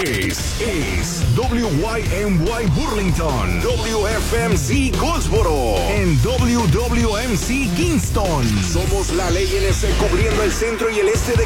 es WYMY Burlington, WFMC Goldsboro, en WWMC Kingston. Somos la ley NC cubriendo el centro y el este de